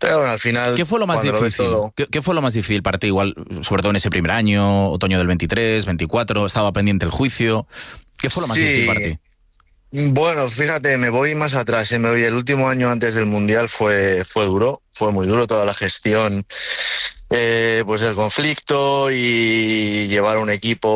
Pero bueno, al final... ¿Qué fue lo más cuando lo ves difícil? todo... ¿Qué fue lo más difícil para ti? Igual, sobre todo en ese primer año, otoño del 23, 24, estaba pendiente el juicio. ¿Qué fue lo más difícil para Sí, ti? bueno, fíjate, me voy más atrás. Me voy, el último año antes del Mundial fue duro, fue muy duro toda la gestión, pues del conflicto y llevar un equipo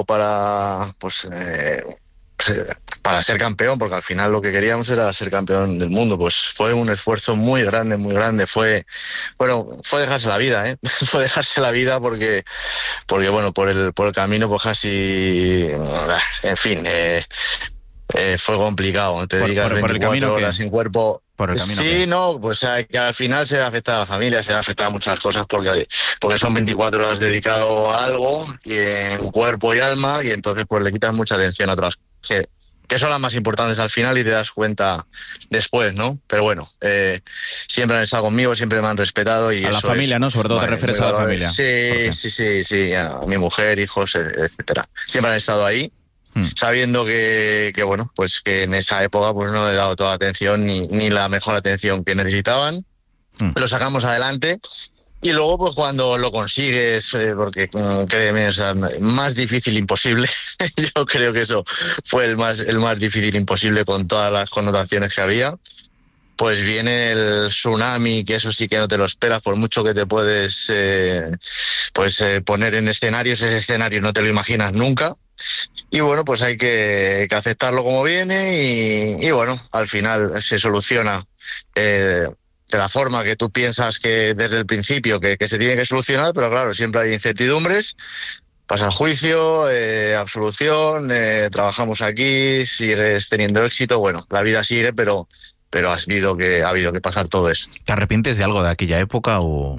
para ser campeón, porque al final lo que queríamos era ser campeón del mundo. Pues fue un esfuerzo muy grande, muy grande. Fue dejarse la vida, ¿eh? Fue dejarse la vida porque bueno, por el camino, pues casi, en fin. Fue complicado, te dedicas Por el 24 camino que... horas sin cuerpo. Por el camino Sí, que... no, pues que al final se afecta a la familia, se afecta a muchas cosas porque son 24 horas dedicado a algo, y en cuerpo y alma, y entonces pues le quitas mucha atención a otras que son las más importantes al final y te das cuenta después, ¿no? Pero bueno, siempre han estado conmigo, siempre me han respetado y A la eso familia, es, ¿no? Sobre todo te refieres a la familia, Sí, Jorge. sí, a mi mujer, hijos, etcétera. Siempre han estado ahí, sabiendo que bueno, pues que en esa época pues no he dado toda la atención ni la mejor atención que necesitaban. Lo sacamos adelante y luego pues cuando lo consigues, porque créeme, o sea, más difícil imposible. Yo creo que eso fue el más difícil imposible con todas las connotaciones que había. Pues viene el tsunami, que eso sí que no te lo esperas, por mucho que te puedes poner en escenarios, ese escenario no te lo imaginas nunca. Y bueno, pues hay que aceptarlo como viene y bueno, al final se soluciona de la forma que tú piensas que desde el principio que se tiene que solucionar, pero claro, siempre hay incertidumbres. Pasa el juicio, absolución, trabajamos aquí, sigues teniendo éxito. Bueno, la vida sigue, pero ha habido que pasar todo eso. ¿Te arrepientes de algo de aquella época o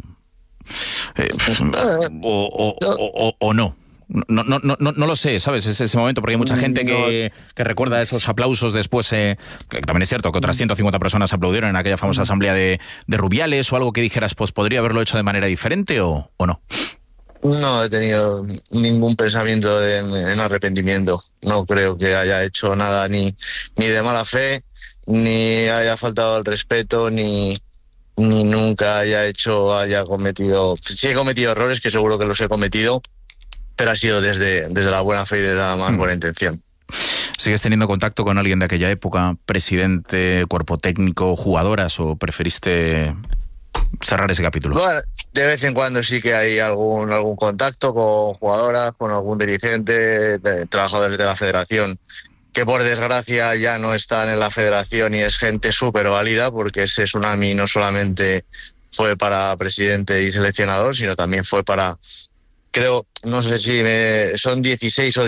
no? No lo sé, ¿sabes? Es ese momento, porque hay mucha gente que recuerda esos aplausos después, que también es cierto que otras 150 personas aplaudieron en aquella famosa asamblea de Rubiales, o algo que dijeras, pues podría haberlo hecho de manera diferente o no. No he tenido ningún pensamiento en arrepentimiento. No creo que haya hecho nada ni de mala fe, ni haya faltado el respeto, ni nunca haya cometido... Sí he cometido errores, que seguro que los he cometido, pero ha sido desde la buena fe y desde la más buena intención. ¿Sigues teniendo contacto con alguien de aquella época? ¿Presidente, cuerpo técnico, jugadoras, o preferiste cerrar ese capítulo? Bueno, de vez en cuando sí que hay algún contacto con jugadoras, con algún dirigente, trabajadores de la federación, que por desgracia ya no están en la federación y es gente súper válida, porque ese tsunami no solamente fue para presidente y seleccionador, sino también fue para... Creo, no sé si son 16 o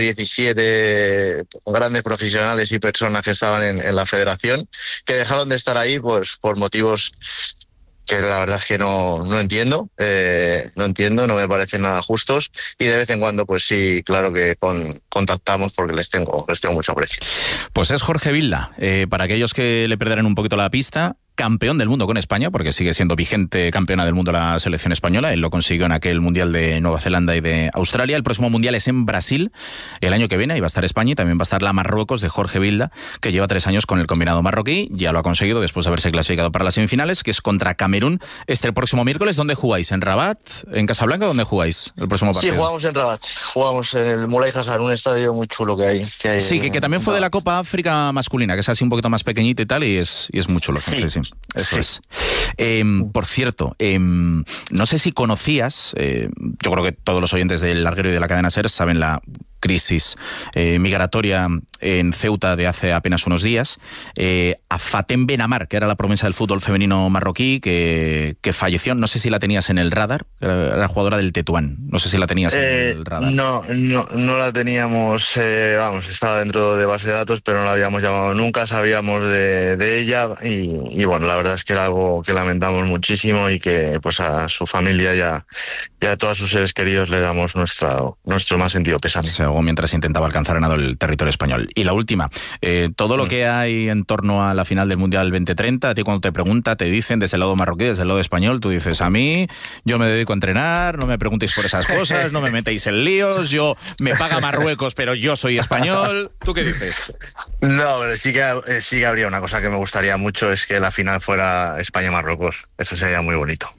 17 grandes profesionales y personas que estaban en la federación, que dejaron de estar ahí pues por motivos que la verdad es que no entiendo, no me parecen nada justos, y de vez en cuando pues sí, claro que contactamos porque les tengo mucho aprecio. Pues es Jorge Vilda, para aquellos que le perderán un poquito la pista, campeón del mundo con España, porque sigue siendo vigente campeona del mundo la selección española. Él lo consiguió en aquel Mundial de Nueva Zelanda y de Australia. El próximo Mundial es en Brasil el año que viene, y va a estar España y también va a estar la Marruecos de Jorge Vilda, que lleva 3 años con el combinado marroquí. Ya lo ha conseguido después de haberse clasificado para las semifinales, que es contra Camerún el próximo miércoles. ¿Dónde jugáis? ¿En Rabat? ¿En Casablanca? ¿Dónde jugáis el próximo partido? Sí, jugamos en Rabat, jugamos en el Moulay Hassan, un estadio muy chulo que hay. Sí, que también fue de la Copa África masculina, que es así un poquito más pequeñita y tal, y es muy chulo. Sí, eso es. Por cierto, no sé si conocías, yo creo que todos los oyentes del Larguero y de la cadena SER saben la crisis migratoria en Ceuta de hace apenas unos días, a Fatem Benamar, que era la promesa del fútbol femenino marroquí, que falleció. No sé si la tenías en el radar, era jugadora del Tetuán, no sé si la tenías en el radar. No la teníamos, estaba dentro de base de datos, pero no la habíamos llamado nunca, sabíamos de ella y bueno, la verdad es que era algo que lamentamos muchísimo y que pues a su familia y a todos sus seres queridos le damos nuestro más sentido pésame. Mientras intentaba alcanzar en el territorio español. Y la última, todo lo que hay en torno a la final del Mundial 2030, a ti cuando te pregunta, te dicen desde el lado marroquí, desde el lado español, tú dices, a mí, yo me dedico a entrenar, no me preguntéis por esas cosas, no me metéis en líos, me paga Marruecos, pero yo soy español. ¿Tú qué dices? No, pero sí que habría una cosa que me gustaría mucho, es que la final fuera España-Marruecos. Eso sería muy bonito.